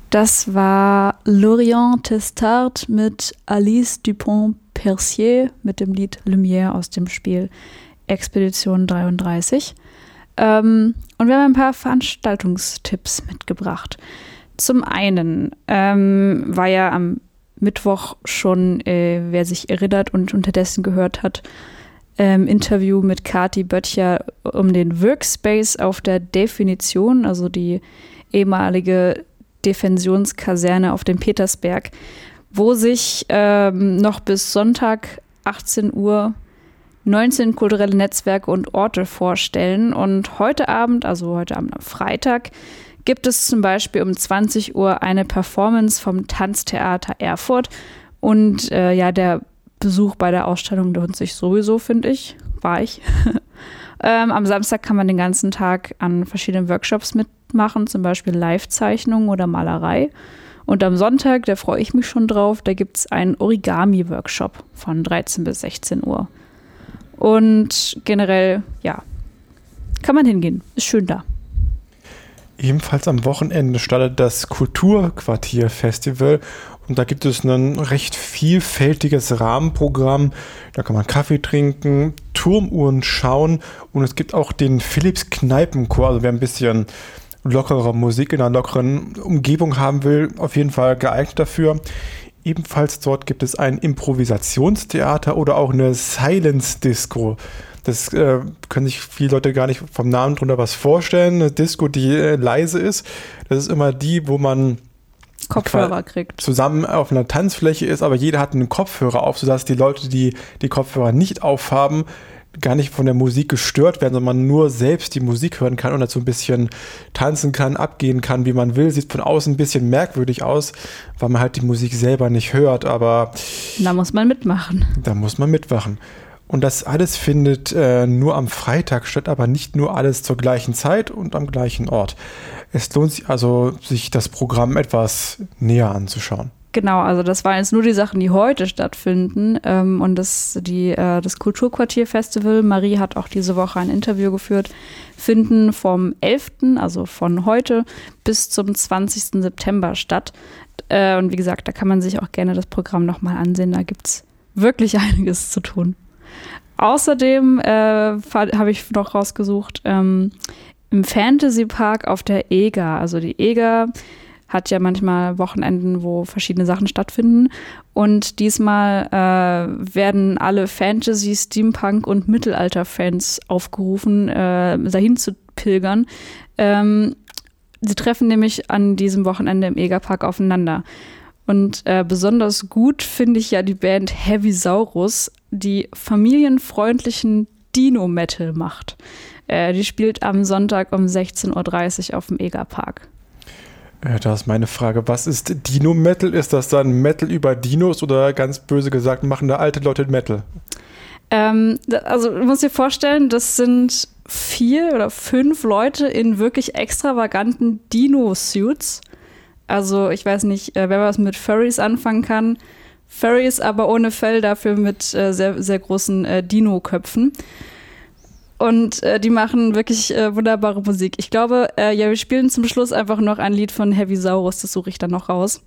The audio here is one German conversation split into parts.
Das war Lorient Testard mit Alice Dupont-Percier mit dem Lied Lumière aus dem Spiel Expedition 33. Und wir haben ein paar Veranstaltungstipps mitgebracht. Zum einen war ja am Mittwoch schon, wer sich erinnert und unterdessen gehört hat, Interview mit Kati Böttcher um den Workspace auf der Definition, also die ehemalige Defensionskaserne auf dem Petersberg, wo sich noch bis Sonntag 18 Uhr 19 kulturelle Netzwerke und Orte vorstellen. Und heute Abend am Freitag, gibt es zum Beispiel um 20 Uhr eine Performance vom Tanztheater Erfurt. Und der Besuch bei der Ausstellung lohnt sich sowieso, finde ich. War ich. Am Samstag kann man den ganzen Tag an verschiedenen Workshops mitmachen, zum Beispiel Live-Zeichnungen oder Malerei. Und am Sonntag, da freue ich mich schon drauf, da gibt es einen Origami-Workshop von 13 bis 16 Uhr. Und generell, ja, kann man hingehen. Ist schön da. Ebenfalls am Wochenende startet das Kulturquartier-Festival und da gibt es ein recht vielfältiges Rahmenprogramm. Da kann man Kaffee trinken, Turmuhren schauen und es gibt auch den Philips Kneipenchor. Also wer ein bisschen lockere Musik in einer lockeren Umgebung haben will, auf jeden Fall geeignet dafür. Ebenfalls dort gibt es ein Improvisationstheater oder auch eine Silence Disco. Das können sich viele Leute gar nicht vom Namen drunter was vorstellen. Eine Disco, die leise ist. Das ist immer die, wo man Kopfhörer kriegt. Zusammen auf einer Tanzfläche ist, aber jeder hat einen Kopfhörer auf, sodass die Leute, die die Kopfhörer nicht aufhaben, gar nicht von der Musik gestört werden, sondern man nur selbst die Musik hören kann und dazu ein bisschen tanzen kann, abgehen kann, wie man will. Sieht von außen ein bisschen merkwürdig aus, weil man halt die Musik selber nicht hört, aber da muss man mitmachen. Und das alles findet nur am Freitag statt, aber nicht nur alles zur gleichen Zeit und am gleichen Ort. Es lohnt sich also, sich das Programm etwas näher anzuschauen. Genau, also das waren jetzt nur die Sachen, die heute stattfinden. Und das Kulturquartier-Festival, Marie hat auch diese Woche ein Interview geführt, finden vom 11., also von heute, bis zum 20. September statt. Und wie gesagt, da kann man sich auch gerne das Programm nochmal ansehen. Da gibt es wirklich einiges zu tun. Außerdem habe ich noch rausgesucht, im Fantasy-Park auf der EGA. Also die EGA hat ja manchmal Wochenenden, wo verschiedene Sachen stattfinden. Und diesmal werden alle Fantasy-, Steampunk- und Mittelalter-Fans aufgerufen, dahin zu pilgern. Sie treffen nämlich an diesem Wochenende im EGA-Park aufeinander. Und besonders gut finde ich ja die Band Heavisaurus, die familienfreundlichen Dino-Metal macht. Die spielt am Sonntag um 16.30 Uhr auf dem EGA-Park. Da ist meine Frage, was ist Dino-Metal? Ist das dann Metal über Dinos oder ganz böse gesagt, machen da alte Leute Metal? Also du musst dir vorstellen, das sind 4 oder 5 Leute in wirklich extravaganten Dino-Suits. Also ich weiß nicht, wer was mit Furries anfangen kann. Furries aber ohne Fell, dafür mit sehr, sehr großen Dino-Köpfen. Und die machen wirklich wunderbare Musik. Ich glaube, wir spielen zum Schluss einfach noch ein Lied von Heavisaurus, das suche ich dann noch raus,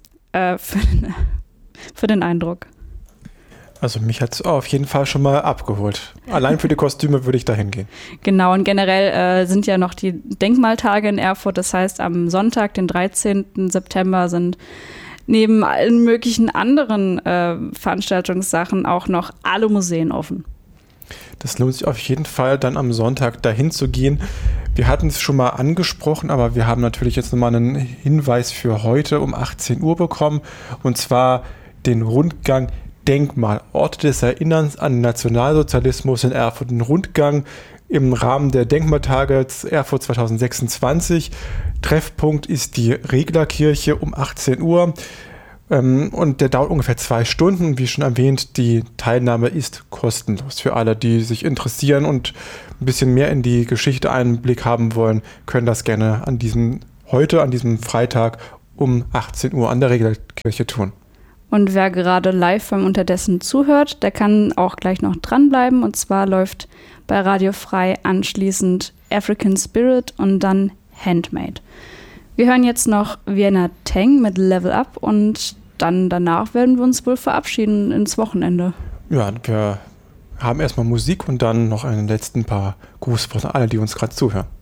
für den Eindruck. Also mich hat es auf jeden Fall schon mal abgeholt. Allein für die Kostüme würde ich da hingehen. Genau, und generell sind ja noch die Denkmaltage in Erfurt. Das heißt, am Sonntag, den 13. September, sind neben allen möglichen anderen Veranstaltungssachen auch noch alle Museen offen. Das lohnt sich auf jeden Fall, dann am Sonntag dahin zu gehen. Wir hatten es schon mal angesprochen, aber wir haben natürlich jetzt nochmal einen Hinweis für heute um 18 Uhr bekommen. Und zwar den Rundgang Denkmal, Orte des Erinnerns an den Nationalsozialismus in Erfurt. Ein Rundgang im Rahmen der Denkmaltage Erfurt 2026. Treffpunkt ist die Reglerkirche um 18 Uhr. Und der dauert ungefähr 2 Stunden. Wie schon erwähnt, die Teilnahme ist kostenlos. Für alle, die sich interessieren und ein bisschen mehr in die Geschichte Einblick haben wollen, können das gerne an diesem Freitag um 18 Uhr an der Reglerkirche tun. Und wer gerade live beim Unterdessen zuhört, der kann auch gleich noch dranbleiben. Und zwar läuft bei Radio Frei anschließend African Spirit und dann Handmade. Wir hören jetzt noch Vienna Teng mit Level Up und dann danach werden wir uns wohl verabschieden ins Wochenende. Ja, wir haben erstmal Musik und dann noch einen letzten paar Grußworte an alle, die uns gerade zuhören.